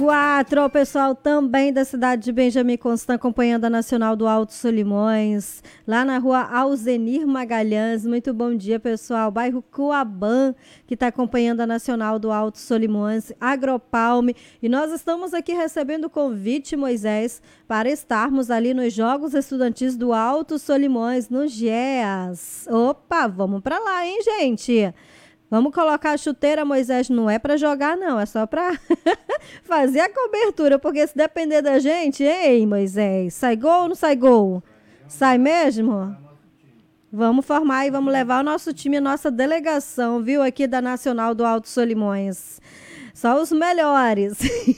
4, o pessoal também da cidade de Benjamin Constant acompanhando a Nacional do Alto Solimões, lá na rua Alzenir Magalhães. Muito bom dia, pessoal. Bairro Coabã, que está acompanhando a Nacional do Alto Solimões, Agropalme. E nós estamos aqui recebendo o convite, Moisés, para estarmos ali nos Jogos Estudantis do Alto Solimões, no GEAS. Opa, vamos para lá, hein, gente? Vamos colocar a chuteira, Moisés, não é para jogar, não, é só para fazer a cobertura, porque se depender da gente, ei, Moisés, sai gol ou não sai gol? Sai mesmo? Vamos formar e vamos levar o nosso time, a nossa delegação, viu, aqui da Nacional do Alto Solimões. Só os melhores.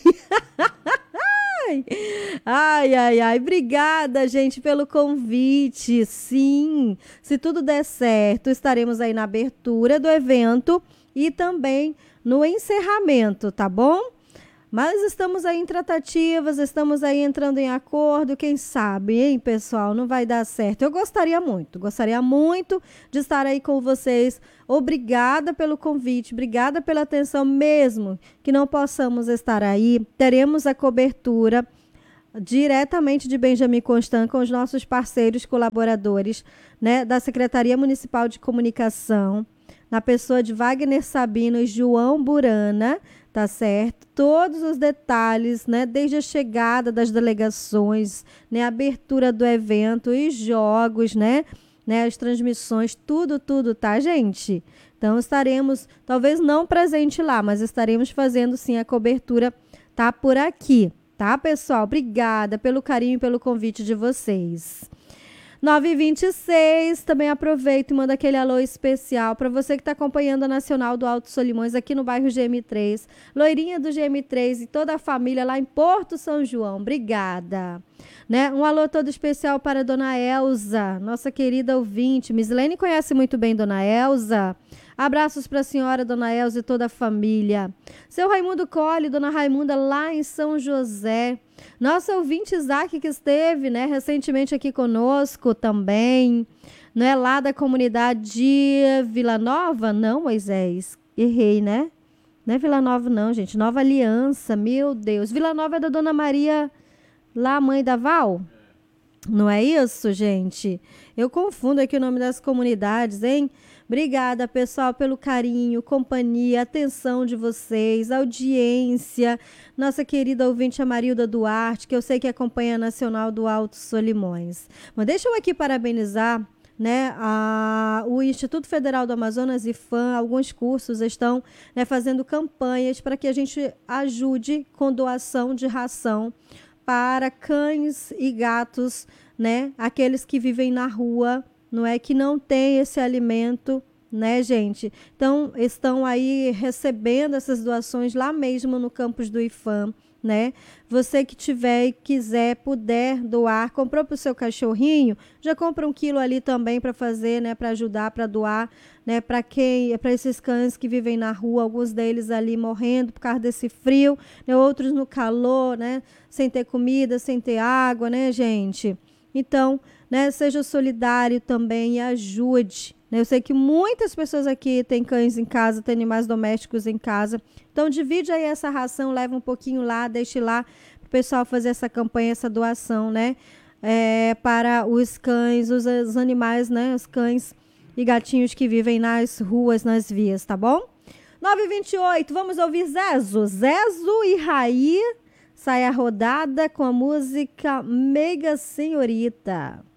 Ai, ai, ai. Obrigada, gente, pelo convite. Sim, se tudo der certo, estaremos aí na abertura do evento e também no encerramento, tá bom? Mas estamos aí em tratativas, estamos aí entrando em acordo, quem sabe, hein, pessoal, não vai dar certo. Eu gostaria muito de estar aí com vocês. Obrigada pelo convite, obrigada pela atenção, mesmo que não possamos estar aí. Teremos a cobertura diretamente de Benjamin Constant com os nossos parceiros colaboradores, né, da Secretaria Municipal de Comunicação, na pessoa de Wagner Sabino e João Burana, tá certo? Todos os detalhes, né, desde a chegada das delegações, né, a abertura do evento e jogos, né, as transmissões, tudo, tá, gente? Então estaremos, talvez não presente lá, mas estaremos fazendo sim a cobertura, tá, por aqui. Tá, pessoal? Obrigada pelo carinho e pelo convite de vocês. 9h26, também aproveito e mando aquele alô especial para você que está acompanhando a Nacional do Alto Solimões aqui no bairro GM3, Loirinha do GM3 e toda a família lá em Porto São João. Obrigada. Né? Um alô todo especial para a Dona Elza, nossa querida ouvinte. Mislene conhece muito bem Dona Elza. Abraços para a senhora, Dona Elza e toda a família. Seu Raimundo Colli, Dona Raimunda lá em São José. Nosso ouvinte Isaac que esteve, né, recentemente aqui conosco também. Não é lá da comunidade de Vila Nova? Não, Moisés. Errei, né? Não é Vila Nova não, gente. Nova Aliança, meu Deus. Vila Nova é da Dona Maria, lá mãe da Val? Não é isso, gente? Eu confundo aqui o nome das comunidades, hein? Obrigada, pessoal, pelo carinho, companhia, atenção de vocês, audiência. Nossa querida ouvinte, a Marilda Duarte, que eu sei que acompanha a Nacional do Alto Solimões. Mas deixa eu aqui parabenizar, né, o Instituto Federal do Amazonas, IFAM. Alguns cursos estão, né, fazendo campanhas para que a gente ajude com doação de ração para cães e gatos, né, aqueles que vivem na rua, não é, que não tem esse alimento, né, gente? Então, estão aí recebendo essas doações lá mesmo no campus do IFAM, né? Você que tiver e quiser, puder doar, comprou para o seu cachorrinho, já compra 1 quilo ali também para fazer, né, para ajudar, para doar, né, para esses cães que vivem na rua, alguns deles ali morrendo por causa desse frio, né, outros no calor, né, sem ter comida, sem ter água, né, gente? Então, né, seja solidário também e ajude. Né? Eu sei que muitas pessoas aqui têm cães em casa, têm animais domésticos em casa. Então, divide aí essa ração, leva um pouquinho lá, deixe lá para o pessoal fazer essa campanha, essa doação, né? Para os cães, os animais, né? Os cães e gatinhos que vivem nas ruas, nas vias, tá bom? 9h28, vamos ouvir Zezo. Zezo e Raí. Sai a rodada com a música Mega Senhorita.